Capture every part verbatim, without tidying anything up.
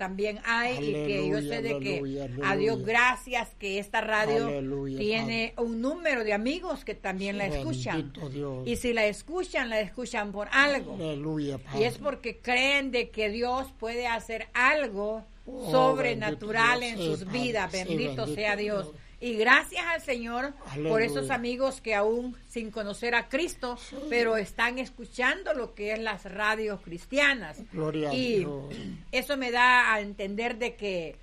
también hay, aleluya, y que yo sé de aleluya, que aleluya. A Dios gracias que esta radio aleluya, tiene Padre. Un número de amigos que también sí, la escuchan. Y si la escuchan, la escuchan por algo. Aleluya, y es porque creen de que Dios puede hacer algo oh, sobrenatural en sus Padre, vidas. Sí, bendito, bendito sea Dios. Dios. Y gracias al Señor aleluya. Por esos amigos que aún sin conocer a Cristo, sí. pero están escuchando lo que es las radios cristianas. Gloria y a Dios. Eso me da a entender de que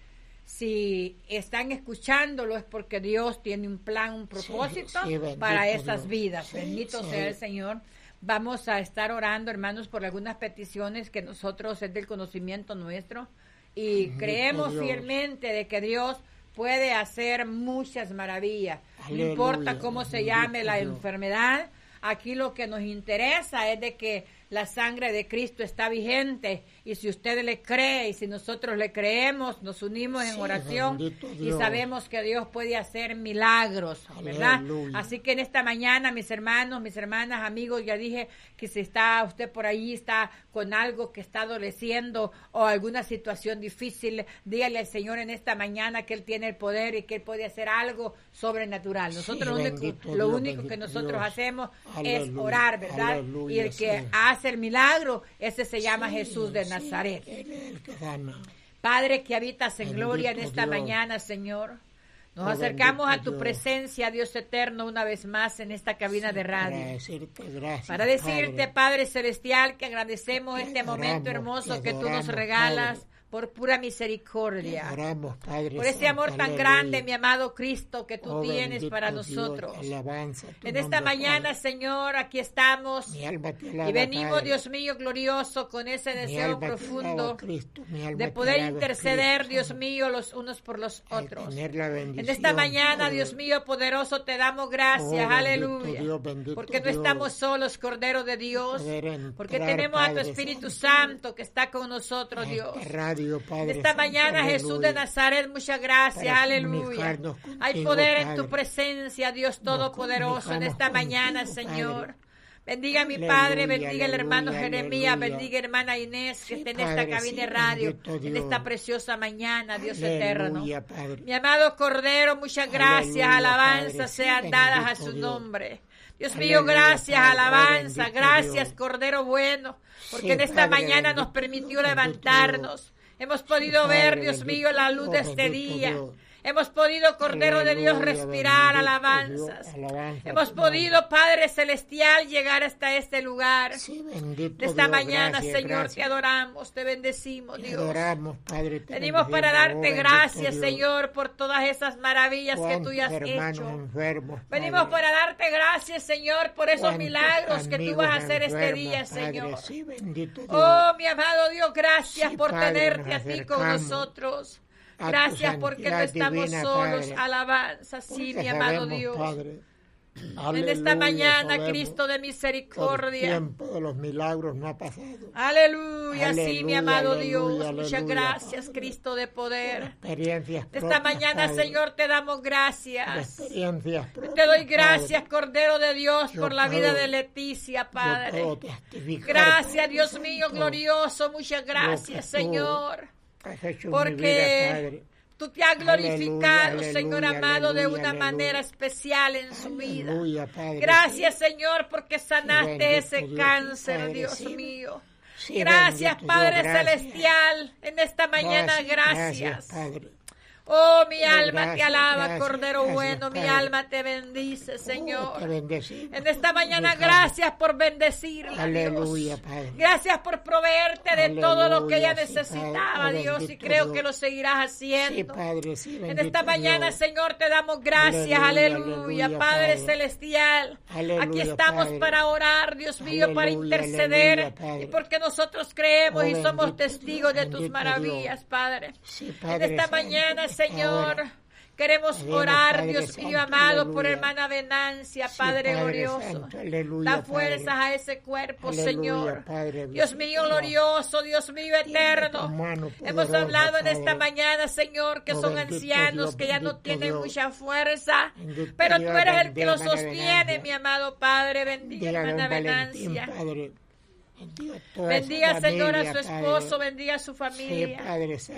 si están escuchándolo es porque Dios tiene un plan, un propósito sí, sí, para esas Dios. Vidas. Sí, bendito sí. sea el Señor. Vamos a estar orando, hermanos, por algunas peticiones que nosotros es del conocimiento nuestro y bendito creemos Dios. Fielmente de que Dios puede hacer muchas maravillas. Aleluya, no importa cómo se llame la Dios. Enfermedad, aquí lo que nos interesa es de que la sangre de Cristo está vigente y si usted le cree y si nosotros le creemos, nos unimos en sí, oración y sabemos que Dios puede hacer milagros, ¿verdad? Aleluya. Así que en esta mañana, mis hermanos, mis hermanas, amigos, ya dije que si está usted por ahí, está con algo que está adoleciendo o alguna situación difícil, dígale al Señor en esta mañana que Él tiene el poder y que Él puede hacer algo sobrenatural. Nosotros sí, lo único, lo único que nosotros Dios. Hacemos aleluya, es orar, ¿verdad? Aleluya, y el que sí. hace el milagro, ese se llama sí, Jesús de Nazaret. Sí, el que gana. Padre que habitas en bendito gloria en esta Dios. Mañana, Señor. Nos oh, acercamos a tu Dios. Presencia, Dios eterno, una vez más en esta cabina sí, de radio. Para decirte, gracias, para decirte Padre. Padre Celestial, que agradecemos te este adoramos, momento hermoso que tú nos regalas. Padre. Por pura misericordia, oramos, Padre por ese amor tan aleluya. Grande, mi amado Cristo, que tú oh, tienes para nosotros. Dios, en esta mañana, Padre. Señor, aquí estamos alaba, y venimos, Padre. Dios mío, glorioso, con ese deseo profundo Cristo, de poder interceder, Cristo. Dios mío, los unos por los otros. En esta mañana, Padre. Dios mío, poderoso, te damos gracias, oh, aleluya, Dios, porque no Dios. Estamos solos, Cordero de Dios, entrar, porque tenemos Padre, a tu Espíritu Santo. Santo que está con nosotros, Dios. Padre, esta mañana, aleluya. Jesús de Nazaret, muchas gracias, para aleluya. Contigo, hay poder Padre. En tu presencia, Dios Todopoderoso, en esta mañana, contigo, Señor. Padre. Bendiga a mi aleluya, Padre, bendiga al hermano aleluya, Jeremías, aleluya. Bendiga a hermana Inés, que sí, está en Padre, esta cabina de sí, radio, en esta preciosa mañana, Dios aleluya, eterno. Padre. Mi amado Cordero, muchas gracias, aleluya, alabanzas Padre, sean sí, dadas a su Dios. Nombre. Dios mío, gracias, Padre, alabanza, gracias, Dios. Cordero bueno, porque sí, en esta Padre, mañana nos permitió levantarnos. Dios. Hemos podido ver, Dios mío, la luz de este día. Hemos podido, Cordero aleluya, de Dios, respirar bendito, alabanzas. Dios, alabanza, Hemos podido, Padre Celestial, llegar hasta este lugar. Sí, bendito esta Dios, mañana, gracias, Señor, gracias. Te adoramos, te bendecimos, te Dios. Adoramos, Padre, te Venimos para darte oh, gracias, Dios. Señor, por todas esas maravillas Cuántos que tú ya has hecho. Enfermos, Venimos para darte gracias, Señor, por esos milagros que tú vas a hacer enfermos, este día, Señor. Padre, sí, bendito Dios. Oh, mi amado Dios, gracias sí, por Padre, tenerte a ti con nosotros. Gracias porque no estamos divina, solos. Padre. Alabanza, sí, mi amado Dios. Padre. En esta mañana, sabemos, Cristo de misericordia. El tiempo de los milagros no ha pasado. Aleluya, aleluya sí, mi amado aleluya, Dios. Aleluya, Muchas gracias, Padre. Cristo de poder. Experiencias propias, esta mañana, Padre. Señor, te damos gracias. Experiencias propias, te doy gracias, Padre. Cordero de Dios, yo por la vida de Leticia, Padre. Gracias, Dios mío, glorioso. Muchas gracias, Señor. Porque vida, tú te has glorificado, aleluya, Señor aleluya, amado, aleluya, de una aleluya. Manera especial en su vida. Aleluya, Padre, gracias, sí. Señor, porque sanaste bendito ese Dios, cáncer, Padre, Dios sí. mío. Sí, gracias, Padre Dios, gracias. Celestial, en esta mañana, gracias. Gracias, Padre. Oh, mi oh, alma gracias, te alaba, gracias, Cordero gracias, bueno, Padre. Mi alma te bendice, Señor. Oh, te en esta mañana, gracias por bendecirla, aleluya, Dios. Padre. Gracias por proveerte de aleluya, todo lo que ella necesitaba, sí, Dios, y creo Dios. Que lo seguirás haciendo. Sí, Padre, sí, en esta mañana, Dios. Señor, te damos gracias, aleluya, aleluya, aleluya Padre, Padre Celestial. Aleluya, aquí estamos Padre. Para orar, Dios mío, aleluya, para interceder, aleluya, y porque nosotros creemos oh, y somos testigos Dios, de tus maravillas, Dios. Padre. Sí, Padre. En esta Santo. Mañana, Señor, ahora. Queremos Dios, orar, Padre Dios mío, Santo, amado, aleluya. Por hermana Venancia, sí, Padre, Padre glorioso. Santo, aleluya, da fuerzas Padre. A ese cuerpo, aleluya, Señor. Padre, Dios mío, glorioso, Dios mío, eterno. Hemos hablado en esta mañana, Señor, que oh, son ancianos, Dios, que ya no tienen Dios. Mucha fuerza, bendito pero tú eres Dios, el que los sostiene, mi amado Padre. Bendiga, hermana Venancia. Bendiga, Señor, a su esposo, Padre. Bendiga a su familia. Sí, Padre,